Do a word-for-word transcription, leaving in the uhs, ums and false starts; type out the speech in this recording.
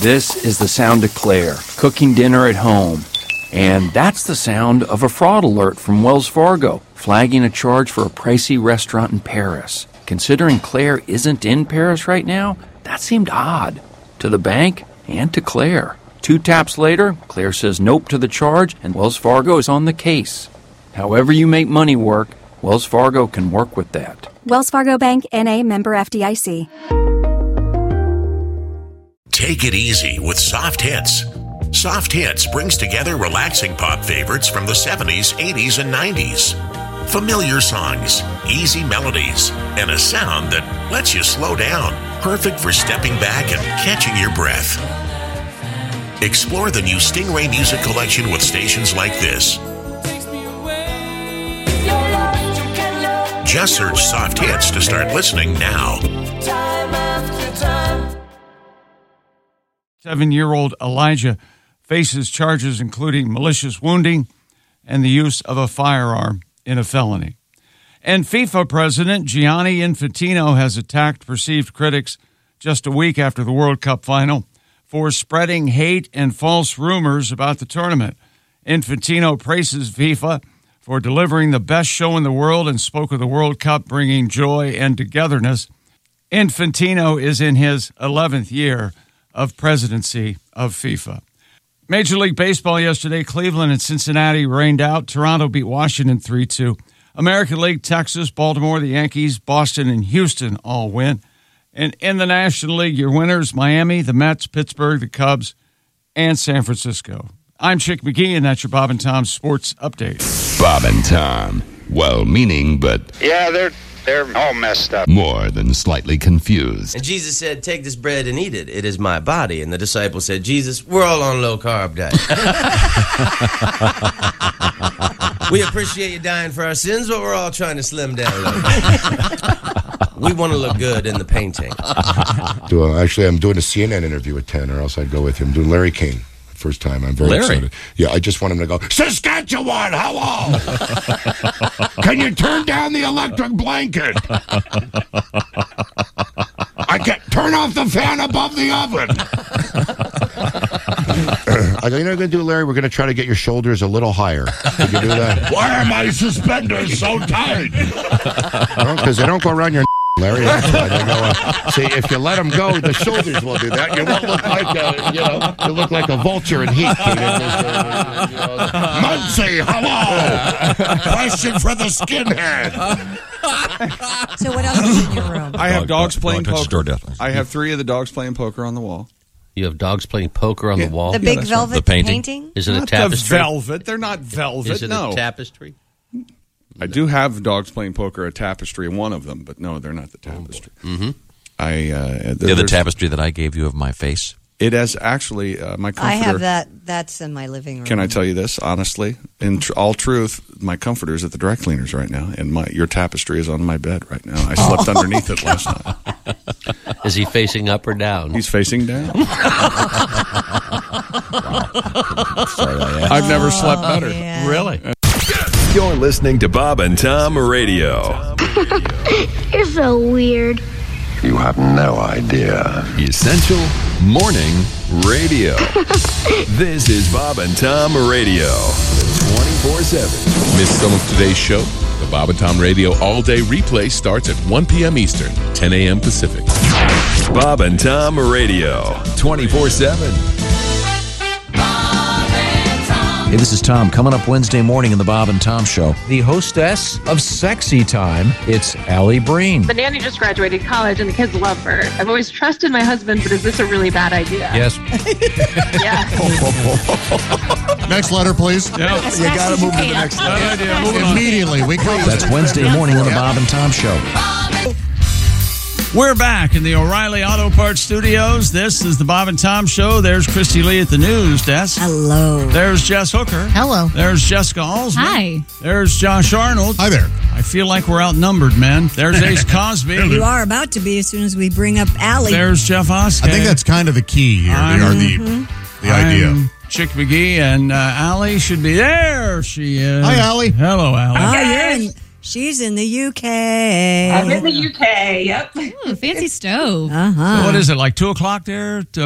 This is the sound of Claire, cooking dinner at home. And that's the sound of a fraud alert from Wells Fargo, flagging a charge for a pricey restaurant in Paris. Considering Claire isn't in Paris right now, that seemed odd. To the bank and to Claire. Two taps later, Claire says nope to the charge, and Wells Fargo is on the case. However you make money work, Wells Fargo can work with that. Wells Fargo Bank, N A, member F D I C. Take it easy with Soft Hits. Soft Hits brings together relaxing pop favorites from the seventies, eighties, and nineties. Familiar songs, easy melodies, and a sound that lets you slow down. Perfect for stepping back and catching your breath. Explore the new Stingray Music Collection with stations like this. Just search Soft Hits to start listening now. Seven-year-old Elijah faces charges including malicious wounding and the use of a firearm in a felony. And FIFA President Gianni Infantino has attacked perceived critics just a week after the World Cup final for spreading hate and false rumors about the tournament. Infantino praises FIFA for delivering the best show in the world and spoke of the World Cup bringing joy and togetherness. Infantino is in his eleventh year of presidency of FIFA. Major League Baseball yesterday, Cleveland and Cincinnati rained out. Toronto beat Washington three two. American League, Texas, Baltimore, the Yankees, Boston, and Houston all win. And in the National League, your winners, Miami, the Mets, Pittsburgh, the Cubs, and San Francisco. I'm Chick McGee, and that's your Bob and Tom Sports Update. Bob and Tom, well-meaning, but... Yeah, they're they're all messed up. More than slightly confused. And Jesus said, take this bread and eat it. It is my body. And the disciples said, Jesus, we're all on low-carb diet. We appreciate you dying for our sins, but we're all trying to slim down a little bit. We want to look good in the painting. Uh, actually, I'm doing a C N N interview at ten, or else I'd go with him. I'm doing Larry King. First time. I'm very Larry. excited. Yeah, I just want him to go, Saskatchewan, hello! Can you turn down the electric blanket? I can turn off the fan above the oven. I go, you know what we're going to do, Larry? We're going to try to get your shoulders a little higher. Can you do that? Why are my suspenders so tight? Because they don't go around your Larry. That's why they go, uh, see, if you let them go, the shoulders will do that. You won't look like a, you know, you look like a vulture in heat. You know, Muncie, hello. Question for the skinhead. So what else is in your room? I have dogs playing poker. Death. I have three of the dogs playing poker on the wall. You have dogs playing poker on Yeah. the wall? The big that's velvet right. The painting? painting? Is it Not a tapestry? the velvet. They're not velvet. Is it no. a tapestry? I do have dogs playing poker, a tapestry, one of them, but no, they're not the tapestry. Mm-hmm. I uh, The other tapestry that I gave you of my face? It has actually, uh, my comforter. I have that. That's in my living room. Can I tell you this, honestly? In tr- all truth, my comforter is at the dry cleaners right now, and my your tapestry is on my bed right now. I slept Oh, underneath it last night. Is he facing up or down? He's facing down. Sorry, I've never slept better. yeah. Really? You're listening to Bob and Tom Radio. You're so weird. You have no idea. Essential Morning Radio. This is Bob and Tom Radio. twenty-four seven. Missed some of today's show? The Bob and Tom Radio all-day replay starts at one p.m. Eastern, ten a.m. Pacific. Bob and Tom Radio. twenty-four seven. Hey, this is Tom. Coming up Wednesday morning in the Bob and Tom Show, the hostess of Sexy Time, it's Allie Breen. The nanny just graduated college and the kids love her. I've always trusted my husband, but is this a really bad idea? Yes. Yeah. Next letter, please. Yeah. You got to move to the next letter. Immediately. We go. That's Wednesday morning on the Bob and Tom Show. We're back in the O'Reilly Auto Parts Studios. This is the Bob and Tom Show. There's Christy Lee at the news desk. Hello. There's Jess Hooker. Hello. There's Jessica Alsman. Hi. There's Josh Arnold. Hi there. I feel like we're outnumbered, man. There's Ace Cosby. You are about to be as soon as we bring up Allie. There's Jeff Oskay. I think that's kind of the key here, I'm, or the, the idea. I'm Chick McGee, and uh, Allie should be there. She is. Hi, Allie. Hello, Allie. Oh, you're in, she's in the U K. I'm in the U K, yep. Ooh, fancy stove. Uh-huh. So what is it, like two o'clock there?